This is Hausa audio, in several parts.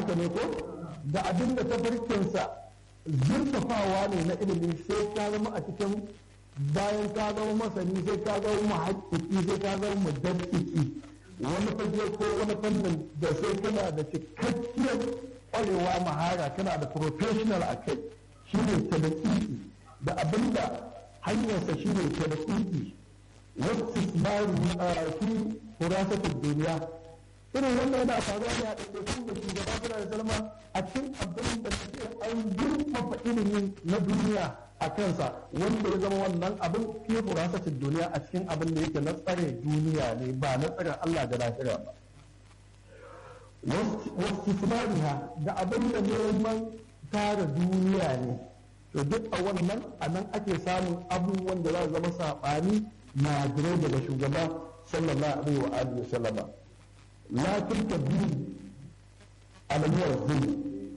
haka ne ko da abin da tafarkinsa zurfafawa ne na ilimi sai ka zama a cikin bayan ka zama masani sai ka zama muhakkiki sai ka zama mudaddiki wani fage ko wani fannin da sai kana da cikakkiyar kwarewa mahara kana da professional a kai shi ne talakiki da abin da hanyarsa shi ne talakiki wasu ismaru a fi hurasatul duniya irin wannan yana faruwa ne a ɗaiɗaikun da shugaba suna da salama a cikin abin da ke an girmama ilimi na duniya a kansa wanda ya zama wannan abin fi hurasatul duniya a cikin abin da yake na tsare duniya ne ba na tsare Allah da lafiya ba wasu ismariha da abin da neman tara duniya ne to duk a wannan a nan ake samun abubuwan da za su zama saɓani na daga shugaba sallallahu alaihi wa alihi wa sallama la tilkabir alamuwar zuri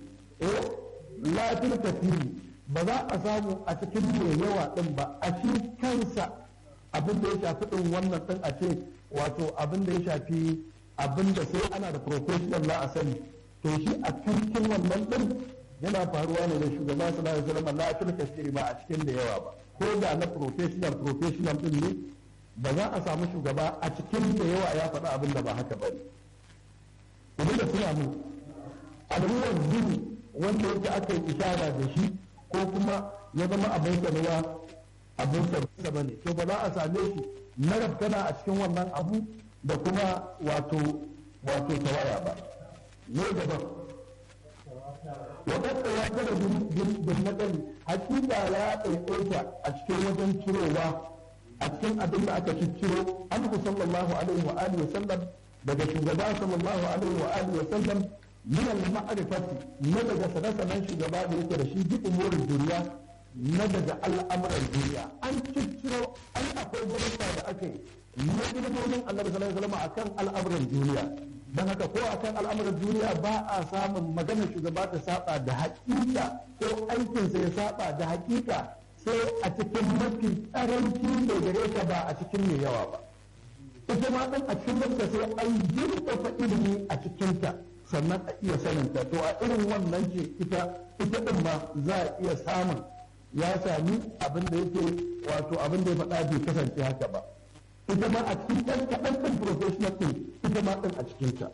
la tilkabir ba za a samu a cikin mai yawa din ba a cikin kansa abin da ya shafi din wannan din a ce wato abin da ya shafi abin da sai ana da professional la a sani to shi a cikin wannan din yana faruwa ne da shugaba sallallahu alaihi wasallam la tilkabir ba a cikin da yawa ba ko da na professional din ne ba za a samu shugaba a cikin da yawa ya faɗa abin da ba haka ba ne idan da suna mu al'ummar zini wanda yake aka yi ishara da shi ko kuma ya zama abin sanuwa abin sanuwa ba ne to ba za a same shi na rafkana a cikin wannan abu da kuma wato tawaya ba ne daban wadanda ya kada bin nadali hakika ya ɗaiɗaita a cikin wajen cirowa a cikin abin da aka cicciro annabi sallallahu alaihi wa alihi wa sallam daga shugaba sallallahu alaihi wa alihi wa sallam min al-ma'rifati na daga sanasanan shugaba da yake da shi bi umurin duniya na daga al'amuran duniya an cicciro an akwai gwamnati da aka yi na gidajen annabi sallallahu alaihi wa sallam akan al'amuran duniya dan haka ko akan al'amuran duniya ba a samun maganar shugaba ta saba da haƙiƙa ko aikinsa ya saba da haƙiƙa sai a cikin mafi ƙarancin da gare ka ba a cikin mai yawa ba ita ma ɗan a cikin mafi sai an zurfafa ilimi a cikinta sannan a iya saninta to a irin wannan ce ita ɗin ma za a iya samun ya sami abin da yake wato abin da ya faɗa bai kasance haka ba ita ma a cikin ɗan kaɗan ɗan professional ɗin ita ma ɗan a cikinta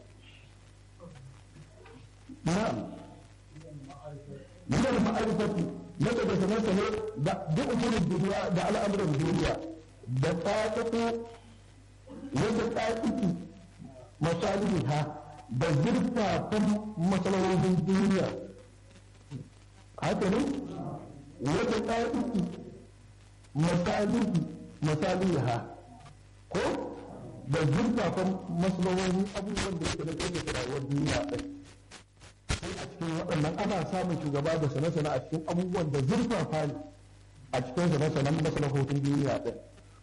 na'am min al-ma'rifati na daga sane da duk umurin duniya da al'amuran duniya da tsakako wanda tsakiki masaliha da zurfafan masalahohin duniya haka ne wanda tsakiki masaliha ko da zurfafan masalahohin abubuwan da suke da kai da rayuwar duniya ɗai sai a cikin waɗannan ana samun shugaba da sane-sane a cikin abubuwan da zurfafa ne a cikin sane-sanen masalahohin duniya ɗin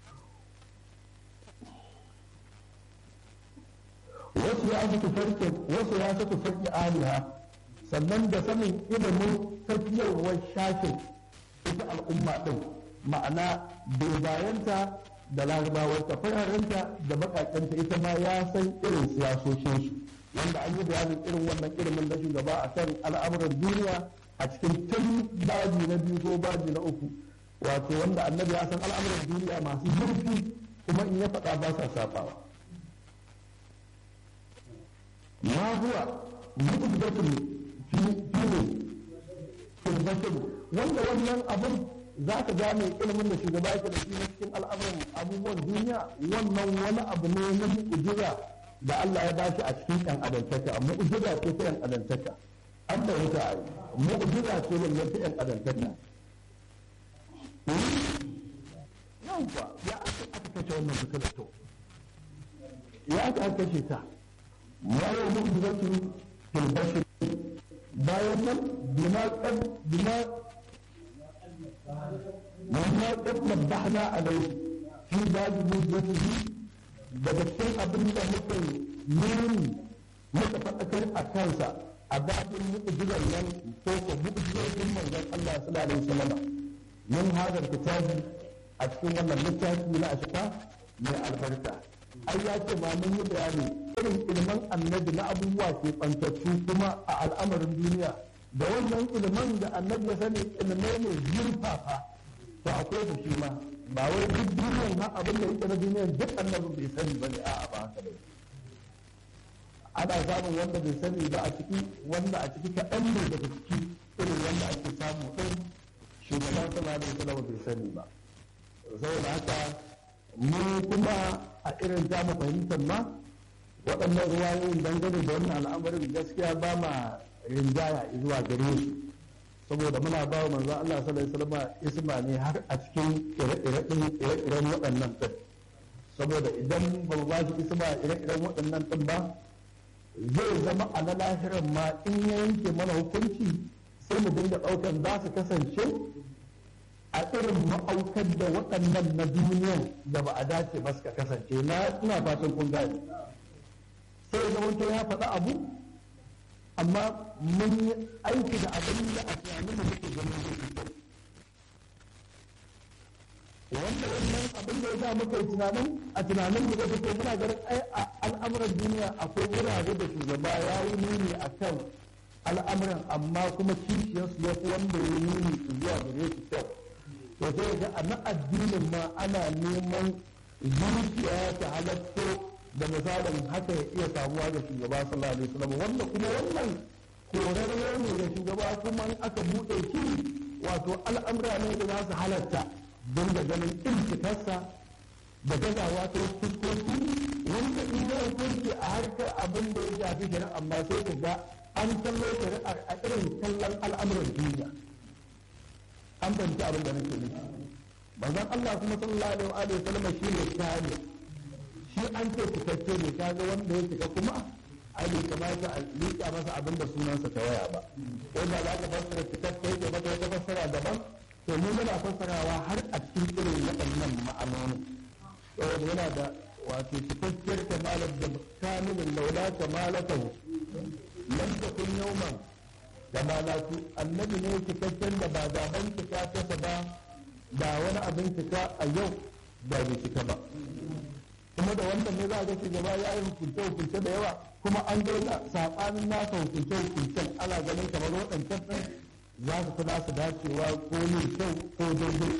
wasu ya saka farki aliha sannan da sanin ilimin tafiyarwar shafin ita al'umma ɗin ma'ana bayanta da larabawarta fararenta da baƙaƙenta ita ma ya san irin siyasoshinsu wanda an yi bayanin irin wannan ilimin na shugaba a kan al'amuran duniya a cikin tun baji na biyu ko baji na uku wato wanda annabi ya san al'amuran duniya masu zurfi kuma in ya faɗa ba sa safawa ma huwa muqaddatun fi bashar wanda wannan abun za ka gane ilimin da shugaba yake da shi na cikin al'amuran abubuwan duniya wannan wani abu ne na mu'jiza da Allah ya bashi a cikin ɗan adantaka mu'jiza ce ta ɗan adantaka an da wuta a yi mu'jiza ce ne ta ɗan adantaka yawwa ya aka kashe wannan fitilar to ya aka kashe ta ya yi mu'jizatu fil bashar bayan nan bima qad nabbahna alayhi fi babi mu'jizatihi daga cikin abin da muka nuni muka faɗakar a kansa a babin mu'jizar nan ko ko mu'jizar manzon Allah sallallahu alaihi wasallam min hadar kitabi a cikin wannan littafi na ashfa mai albarka ai ya ce ma mun yi bayani irin ilman annabi na abubuwa ke ɓantattu kuma a al'amarin duniya da wannan ilman da annabi ya sani ilmai ne zurfafa to akwai su shi ma ba wai duk duniyan ha abin da yake na duniyan duk annabi bai sani ba ne a'a ba haka ba ana samun wanda bai sani ba a ciki wanda a ciki kaɗan ne daga ciki irin wanda ake samu ɗin shugaban sallallahu alaihi wasallam bai sani ba saboda haka mu kuma a irin jamu fahimtar ma waɗannan ruwayoyin dangane da wannan al'amarin gaskiya ba ma rinjaya zuwa gare su saboda muna ba wa manzo Allah sallallahu alaihi wasallam isma ne har a cikin ire-iren waɗannan ɗin saboda idan ba mu ba shi isma ire-iren waɗannan ɗin ba zai zama a na lahiran ma in ya yanke mana hukunci sai mu dinga ɗaukan za su kasance a irin ma'aukar da waɗannan na duniyan da ba a dace ba suka kasance ina fatan kun gane sai ya zama ya faɗi abu amma mun yi aiki da abin da a tunanin da muke ganin zai fito wanda wannan abin da ya sa muka yi a tunanin da zai fito muna ganin a al'amuran duniya akwai wurare da shugaba ya yi nuni a kan al'amuran amma kuma kishiyarsu ya fi wanda ya yi nuni zuwa gare su kyau to sai ga a na addinin ma ana neman zuciya ta halatto da misalin haka ya iya samuwa ga shugaba sallallahu alaihi wasallam wanda kuma wannan korarwa ne ga shugaba kuma aka buɗe shi wato al'amura ne da za su halatta don da ganin ilfitarsa da gazawa ta fuskoki wanda in ya hukunci a harkar abin da ya shafi shari'a amma sai ka ga an kallo shari'a a irin kallon al'amuran duniya an fahimci abin da nake nufi manzon Allah kuma sallallahu alaihi wasallam shi ne kare shi an ce cikakke ne kaga wanda ya cika kuma ai bai kamata a liƙa masa abin da sunansa ta waya ba ko da za ka fassara cikakke yake mata wata fassara daban to mu muna fassarawa har a cikin irin waɗannan ma'anoni saboda yana da wato cikakkiyar kamalar da kamilin laula kamalatahu lam takun yawman kamalatu annabi ne cikakken da ba zaben cika kasa ba da wani abin cika a yau da bai cika ba kuma da wannan ne za a ga shugaba ya yi hukunce da yawa kuma an gaina saɓanin nasa hukunce-hukuncen ana ganin kamar waɗancan ɗin za su fi nasu dacewa ko yin kyau ko daidai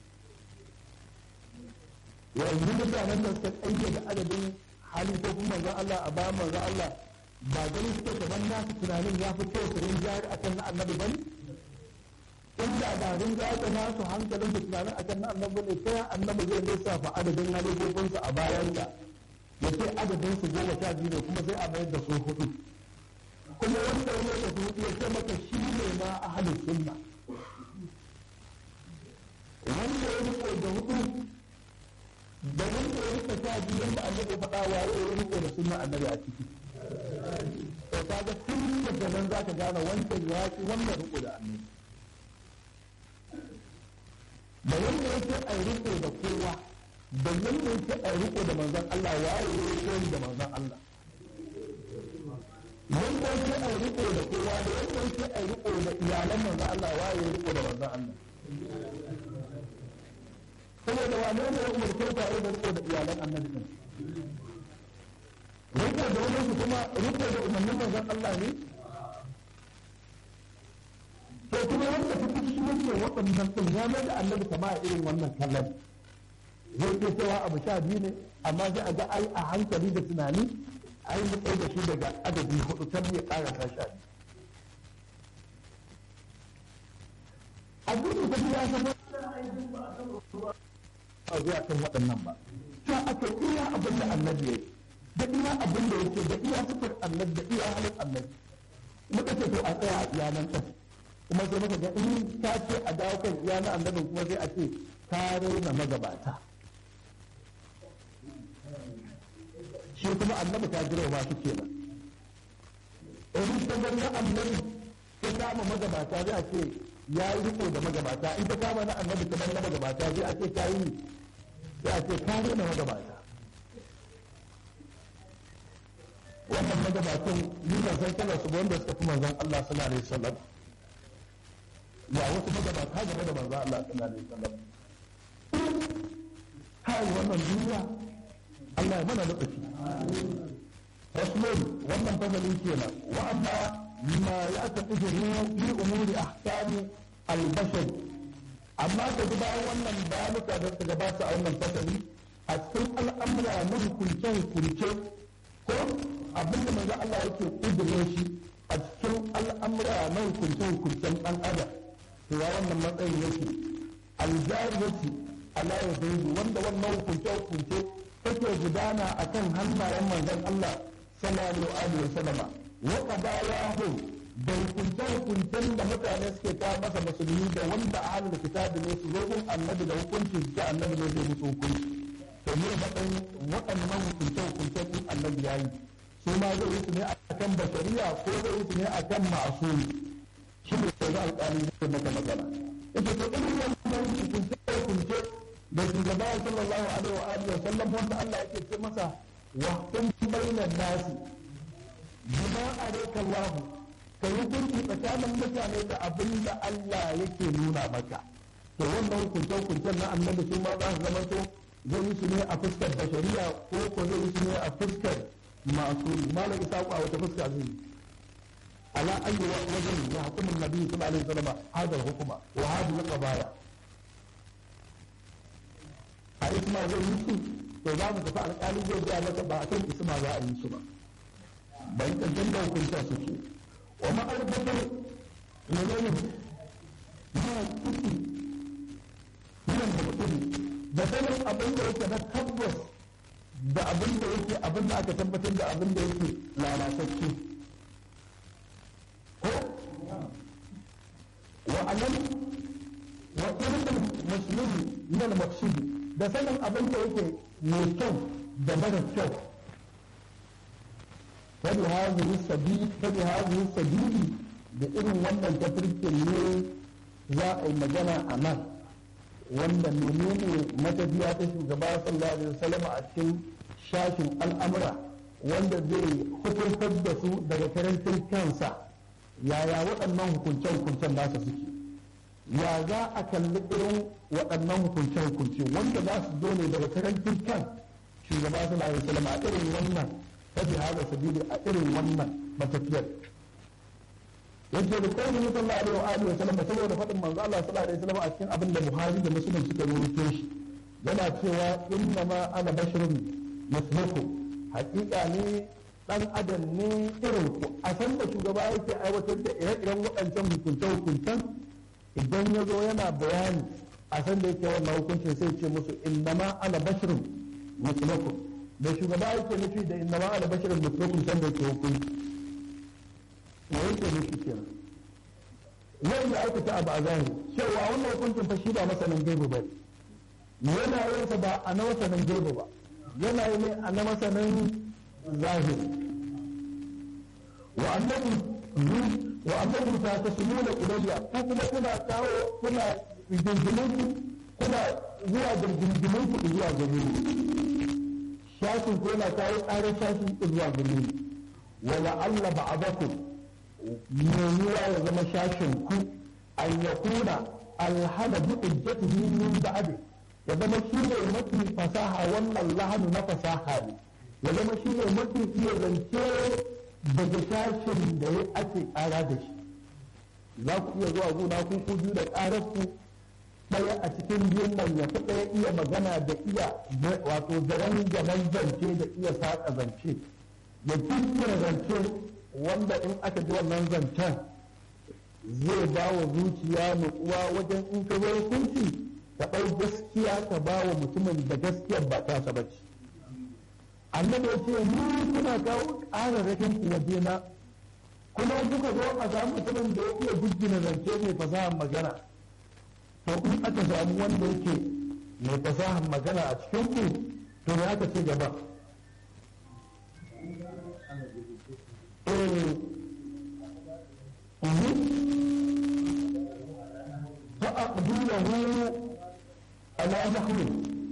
yanzu mutanen da suka tsaye da adadin hali ko kuma manzon Allah a bayan manzon Allah ba ganin suke kamar nasu tunanin ya fi kyau su rinjayar a kan na annabi ba ne inda da rinjayar da nasu hankalin da tunanin a kan na annabi ne ta annabi zai lissafa adadin halifofinsa a bayansa ya ce adadin su 12 ne kuma sai a mayar da su 4 kuma wanda ya mai da su 4 ya ce maka shi ne ma ahlus sunna wanda ya riko da 4 da wanda ya riko 12 yanda annabi faɗa wa ya riko da sunna annabi a ciki to kaga tun daga nan zaka gane wancan ya ki wannan riko da annabi da wanda yake a riko da kowa da wanda yake a riko da manzon Allah ya yi riko da manzon Allah wanda yake a riko da kowa da wanda yake a riko da iyalan manzon Allah ya yi riko da manzon Allah saboda wane ne ya umarce ta yi da riko da iyalan annabi din riko da wani su kuma riko da umarnin manzon Allah ne to kuma wanda kuka shi ne waɗannan din ya mai da annabi kama irin wannan kallon zai iya cewa abu 12 ne amma sai a ga ai a hankali da tunani ai mu tsaye da shi daga adadi 4 kan ya ƙara ta 12 abin da ya zama a zuwa kan waɗannan ba ta aka iya abin da annabi ya yi da iya abin da yake da iya sifar annabi da iya halin annabi muka ce to a tsaya a iyanan ɗan kuma sai muka ga in ta ce a dawo kan iyanan annabin kuma sai a ce ta raina magabata shi kuma annabi ta girma shi kenan in ta ga annabi ta kama magabata zai a ce ya yi riko da magabata in ta kama na annabi kamar na magabata zai a ce ta yi sai a ce ka rena magabata wannan magabatan yi ban san kalar su wanda suka fi manzon Allah sallallahu alaihi wasallam ya wasu magabata game da manzon Allah sallallahu alaihi wasallam kai wannan duniya Allah ya mana lokaci faslun wannan fasalin kenan wa amma ma ya taqidu fi umuri ahkami al-bashar amma da bayan wannan bayanuka da suka gabata a wannan fasali a cikin al'amura na hukunce-hukunce ko abin da manzo Allah yake kudure shi a cikin al'amura na hukunce-hukuncen ɗan adam to ya wannan matsayin yake aljariyati ala yadihi wanda wannan hukunce-hukunce take gudana akan hannayen manzon Allah sallallahu alaihi wasallama wa qadayahu da hukunce-hukuncen da mutane suke kawo masa musulmi da wanda a halin kitabi ne su zo gun annabi da hukunci da annabi ne zai musu hukunci to ne matsayin waɗannan hukunce-hukuncen din annabi yayi su ma zai yi su ne akan bashariya ko zai yi su ne akan ma'asumi shi ne sai ga alƙali zai maka magana ita to irin wannan hukunce-hukunce da shugaba sallallahu alaihi wa sallam wanda Allah yake ce masa wa kun bainan nasi bima araka Allah ka yi hukunci tsakanin mutane da abin da Allah yake nuna maka to wannan hukunce-hukuncen na annabi su ma za su zama to zai yi su ne a fuskar bashariya ko zai yi su ne a fuskar masu malam isa a wata fuska zai yi ala ayyi wajen ya hukumin nabi sallallahu alaihi wasallam hadal hukuma wa hadal qabaya a isma zai yi su to za mu tafi alƙali zai gaya maka ba a kan isma za a yi su ba bai kankan da hukunta suke wa ma'aikatar menene yana ciki yana da mutum da sanin abin da yake na tabbas da abin da yake abin da aka tabbatar da abin da yake lalatacce ko wa alam wa irin muslimi min al-maqsud da sanin abin da yake mai kyau da mara kyau فبهذه السبيل بإذن wannan tafarkin ne za a yi magana a nan wanda menene matafiya ta shugaba sallallahu alaihi wasallam a cikin shashin al'amura wanda zai hukuntar da su daga karantar kansa yaya waɗannan hukunce-hukuncen nasa suke ya za a kalli irin waɗannan hukunce-hukunce wanda za su zo ne daga karantar kan shugaba sallallahu alaihi wasallam a irin wannan tafi hada sabili a irin wannan matafiyar yadda da kawai sallallahu alaihi wa sallam saboda faɗin manzo Allah sallallahu alaihi wa sallam a cikin abin da Buhari da Muslim suka rubuto shi yana cewa inna ma ana basharun mislukum haƙiƙa ne dan adam ne irin ku a san da shugaba yake aiwatar da ire-iren waɗancan hukunce-hukuncen idan ya zo yana bayani a san da yake wannan hukuncin sai ce musu inna ma ana basharun mislukum da shugaba yake nufi da inna ma ana basharun mislukum san da yake hukunci me yake nufi kenan wanda aka ta abu a zahiri cewa wannan hukuncin fa shi ba masanin gaibu ba yana yin sa ba a na masanin gaibu ba yana yi ne a na masanin zahiri wa annabi ta tasmuna ilayya ko kuma kuna kawo kuna jinjiminku kuna zuwa jinjimin ku zuwa gare ni shashin ko yana kawo tsarin shashin zuwa gare ni wa la'alla ba'dakum yiwuwa ya zama shashin ku an ya kuna alhada bi hujjatihi min ba'di ya zama shi ne mafi fasaha wannan lahanu na fasaha ne ya zama shi ne mafi iya zance daga shashin da ya ake ƙara da shi za ku iya zuwa gona ku biyu da ƙarar ku ɗaya a cikin biyun nan ya fi ɗaya iya magana da iya wato zaren gaban zance da iya saƙa zance ya kirkira zance wanda in aka ji wannan zancen zai ba wa zuciya nutsuwa wajen in ka zo hukunci ka ɗau gaskiya ka ba wa mutumin da gaskiyar ba ta sa bace annabi ya ce ni kuna kawo ƙararrakin ku waje na kuma kuka zo a samu mutumin da ya iya gujjina zance mai fasahar magana to in aka samu wanda yake mai fasahar magana a cikin ku to ne aka ce gaba فأقبله على نحو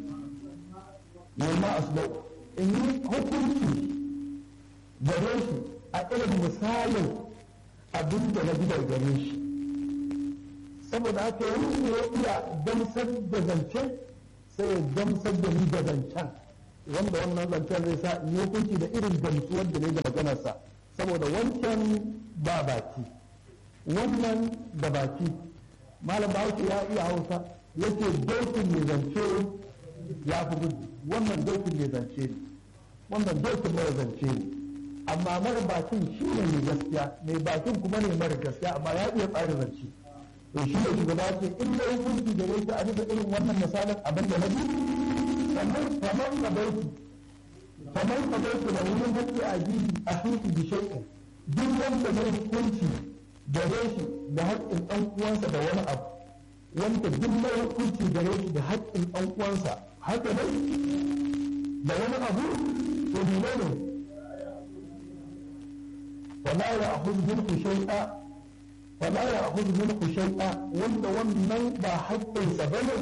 مما أصبح إني hukunci gare shi a irin misalin abin da na gidar gare shi saboda haka yanzu ya iya gamsar da zancen sai ya gamsar da ni da zancen wanda wannan zancen zai sa in yi hukunci da irin gamsuwar da ne da maganarsa saboda wancan ba baki wannan da baki malam bahaushe ya iya hausa yake dokin mai zance ya fi gudu wannan dokin mai zance ne wannan dokin mara zance ne amma mara bakin shi ne mai gaskiya mai bakin kuma ne mara gaskiya amma ya iya tsara zance to shi ne shugaba ce in da hukunci da yake a bisa irin wannan misalin abin da na bi kamar ka bautu da wurin hakki a gidi a hirki bi shay'in duk wanda mai hukunci gare shi da haƙƙin ɗan uwansa da wani abu wanda duk mai hukunci gare shi da haƙƙin ɗan uwansa haka ne da wani abu to dole ne wala ya akhudhu minhu shay'a wala ya akhudhu minhu shay'a wanda wannan ba haƙƙinsa bane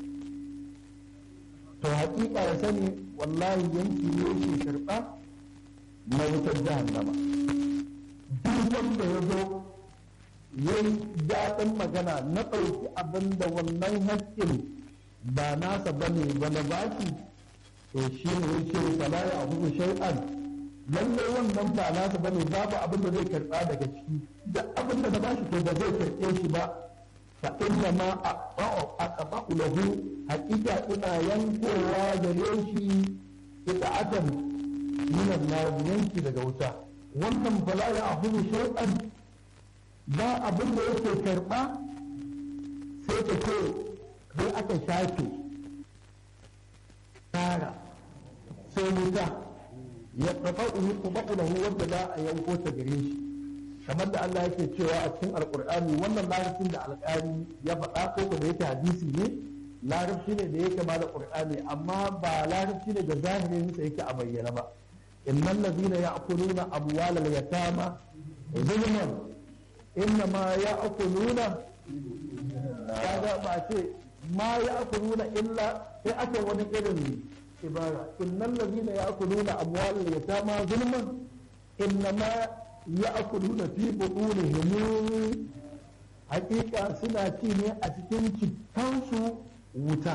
to haƙiƙa ya sani wallahi yanki ne yake karɓa na wutar jahannama duk wanda ya zo ya yi daɗin magana na ɗauki abin da wannan haƙƙin ba nasa ba ne ba na baki to shi ne ya ce fala ya abu shay'an lallai wannan ba nasa ba ne babu abin da zai karɓa daga ciki da abin da na bashi to ba zai karɓe shi ba fa inna ma aqba'u lahu haqiqa ina yankowa gare shi ita'atan min an-nar yanki daga wuta wannan fala ya abu shay'an ba abin da yake karɓa sai ta ce sai aka shafe tara sai wuta ya taɓa lahu wanda za a yanko ta gare shi kamar da Allah yake cewa a cikin alƙur'ani wannan larabcin da alƙali ya faɗa ko da yake hadisi ne larabci ne da yake ma da ƙur'ani amma ba larabci ne da zahirin sa yake a bayyana ba innal ladina ya'kuluna amwalal yatama zulman innama ya'kuluna kaga ba ce ma ya'kuluna illa sai aka wani irin ibara innal ladina ya'kuluna amwalal yatama zulman innama ya'kuluna fi butunihim haƙiƙa suna ci ne a cikin cikansu wuta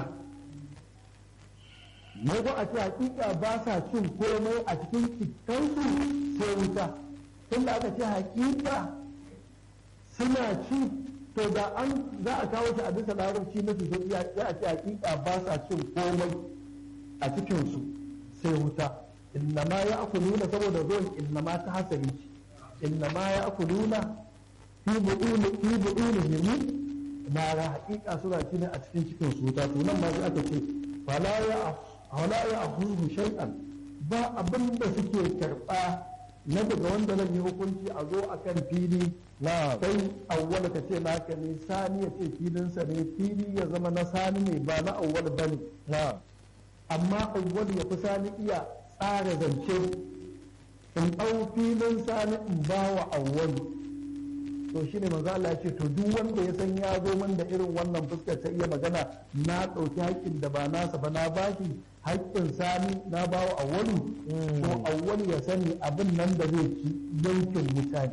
ne ba a ce haƙiƙa ba sa cin komai a cikin cikansu sai wuta tunda aka ce haƙiƙa suna ci to da an za a kawo shi a bisa larabci na su ya a ce haƙiƙa ba sa cin komai a cikinsu sai wuta innama ya akuluna saboda zuwan innama ta hasari innama ya akuluna fi buɗunihim nara haƙiƙa suna ci ne a cikin cikin su wuta to nan ma sai aka ce fala ya akhudhu shay'an ba abin da suke karɓa na daga wanda zan yi hukunci a zo akan fili sai awwal ka ce naka ne sani ya ce filinsa ne fili ya zama na sani ne ba na awwal bane amma awwal ya fi sani iya tsara zance in ɗau filin sani in ba wa awwal to shi ne manzo Allah ya ce to duk wanda ya san ya zo min da irin wannan fuskar ta iya magana na ɗauki haƙƙin da ba nasa ba na bashi haƙƙin sani na ba wa awwalu to awwalu ya sani abin nan da zai ci yankin mutane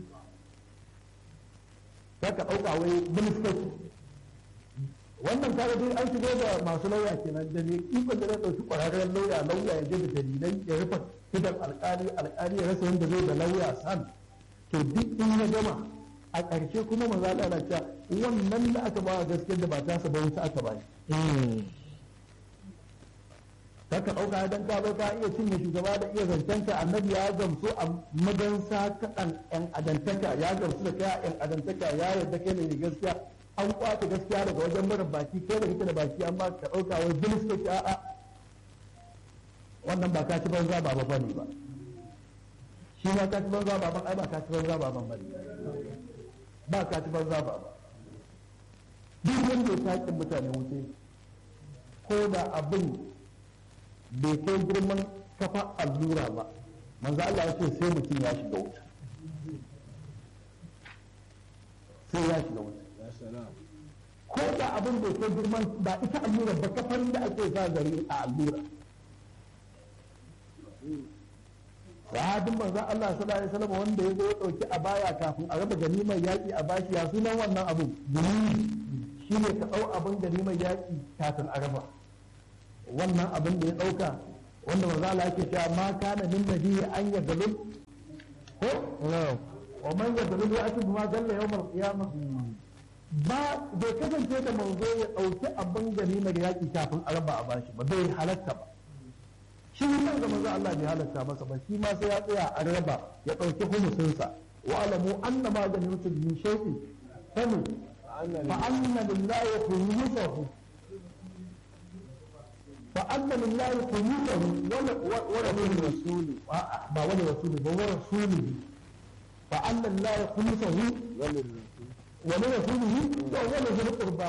za ka ɗauka wai ministoci wannan kaga dai an shigo da masu lauya kenan da ne ikon da zai ɗauki ƙwararren lauya ya je da dalilai ya rufe gidan alƙali ya rasa yadda zai da lauya san to duk in ya gama a ƙarshe kuma maza Allah na cewa wannan da aka ba gaskiyar da ba ta sa ba wuta aka ba shi ka ɗauka dan ka zo ka iya cinye shugaba da iya zancenka annabi ya gamsu a magansa kaɗan yan adantaka ya gamsu da kai yan adantaka ya yarda kai ne gaskiya an kwace gaskiya daga wajen mara baki kai da kake da baki amma ka ɗauka wai bilistoci a'a wannan ba ka ci banza ba ba ne ba shi ma ka ci banza ba ban ai ba ka ci banza ba ban bane ba ka ci banza ba duk wanda ya taƙin mutane wuce ko da abin bai kai girman kafa allura ba manzo Allah ya ce sai mutum ya shiga wuta sai ya shiga wuta ko da abin bai kai girman ba ita allura ba kafar da ake sa gari a allura sahabin manzon Allah sallallahu alaihi wasallam wanda ya zo ya dauki a baya kafin a raba ganimar yaki a bashi ya sunan wannan abu shi ne ka dau abin ganimar yaki kafin a raba wannan abin da ya dauka wanda manzo Allah yake cewa ma kana min nabiyyi an yagalul ko wa man yagalul ya'ti bima galla yawm al-qiyamah ba bai kasance da manzo ya dauki abin ganimar yaki kafin araba a bashi ba bai halatta ba shi nan ga manzo Allah bai halatta masa ba shi ma sai ya tsaya a raba ya dauki humusinsa wa alamu anna ma ganimatu min shay'in famu fa anna lillahi khumusahu fa anna lillahi khumusahu wa rasuli ba wani rasuli ba wa rasuli fa anna lillahi khumusahu wa rasuluhu wa wani qurba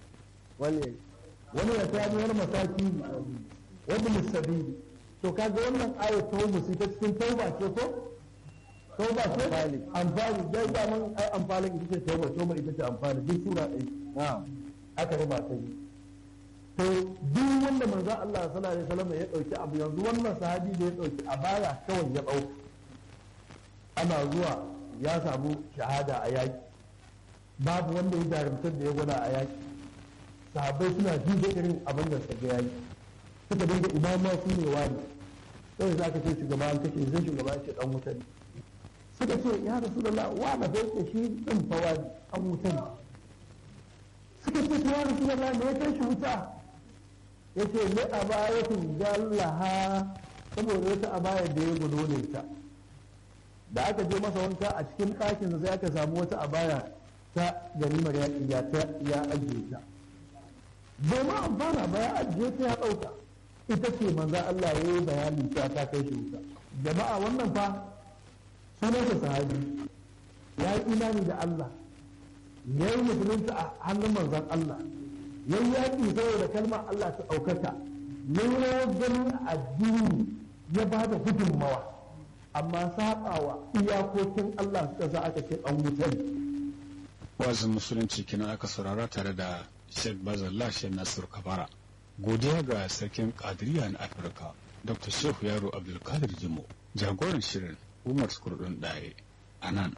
wani ya tani wani mataki wani sabili to kaga wannan ayat ta musu ta cikin tauba ce ko tauba ce amfani dai da man ai amfani ita ce tauba ita ce amfani duk sura ɗaya aka raba ta yi to duk wanda manzo Allah sallallahu alaihi wasallam ya dauki abu yanzu wannan sahabi da ya dauki a baya kawai ya dauka ana zuwa ya samu shahada a yaki babu wanda ya jarumtar da ya gwada a yaki sahabbai suna ji da irin abin da suka ga yaki suka dinga imama su ne wani sai za ka ce shugaba an kashe zai shugaba ce dan wuta ne suka ce ya rasulullah wa na bai ce shi din fa wani an wuta ne suka ce ya rasulullah me ya kai shi wuta yace ne abayatun jallaha saboda wata abaya da ya gudu ne ta da aka je masa wanka a cikin ɗakin sai aka samu wata abaya ta ganimar yaƙi ya ajiye ta domin amfana ba ya ajiye ta ya ɗauka ita ce manzo Allah ya yi bayanin cewa ta kai shi wuta jama'a wannan fa sunansa sahabi ya yi imani da Allah ya yi musulunta a hannun manzon Allah ya yi yaƙi saboda kalmar Allah ta ɗaukaka ya yi rawar ganin addini ya ba da gudunmawa amma saɓawa iyakokin Allah suka sa aka ce ɗan wuta ne. Wazin musulunci kenan aka saurara tare da Sheikh Bazallah Sheikh Nasir Kabara. Godiya ga sarkin Kadiriya na Afirka, Dr. Shehu Yaro Abdulkadir Jimo, jagoran shirin Umar Skurdun Daye a nan.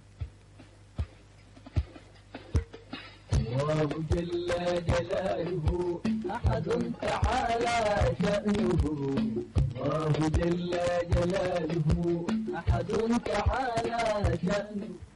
الله جل جلاله أحد تعالى شأنه الله جل جلاله أحد تعالى شأنه